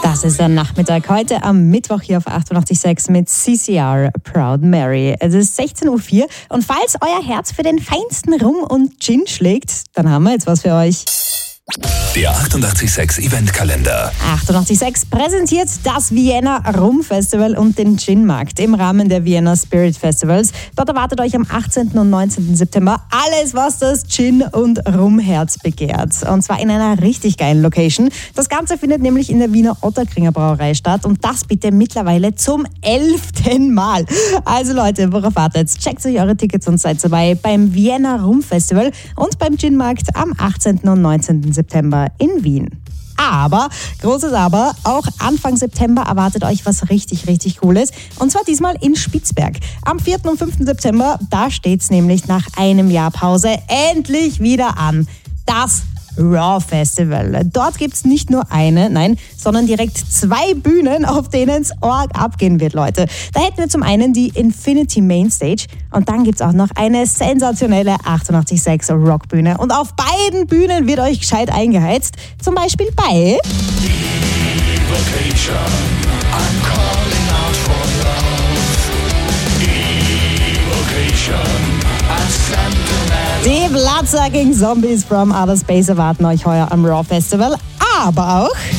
Das ist der Nachmittag heute am Mittwoch hier auf 88.6 mit CCR Proud Mary. Es ist 16.04 Uhr und falls euer Herz für den feinsten Rum und Gin schlägt, dann haben wir jetzt was für euch. Der 88.6 Eventkalender. 88.6 präsentiert das Vienna Rum Festival und den Gin-Markt im Rahmen der Vienna Spirit Festivals. Dort erwartet euch am 18. und 19. September alles, was das Gin- und Rumherz begehrt. Und zwar in einer richtig geilen Location. Das Ganze findet nämlich in der Wiener Ottakringer Brauerei statt und das bitte mittlerweile zum 11. Mal. Also Leute, worauf wartet? Checkt euch eure Tickets und seid dabei beim Vienna Rum Festival und beim Gin-Markt am 18. und 19. September in Wien. Aber, großes Aber, auch Anfang September erwartet euch was richtig, richtig Cooles. Und zwar diesmal in Spitzberg. Am 4. und 5. September, da steht's nämlich nach einem Jahr Pause endlich wieder an. Das Raw Festival. Dort gibt's nicht nur eine, nein, sondern direkt 2 Bühnen, auf denen es arg abgehen wird, Leute. Da hätten wir zum einen die Infinity Mainstage und dann gibt's auch noch eine sensationelle 88.6 Rockbühne. Und auf beiden Bühnen wird euch gescheit eingeheizt. Zum Beispiel bei Evocation, I'm calling out for love. Evocation, I'm sentimental. die Bloodsucking Zombies from Outer Space erwarten euch heuer am Raw Festival. Aber auch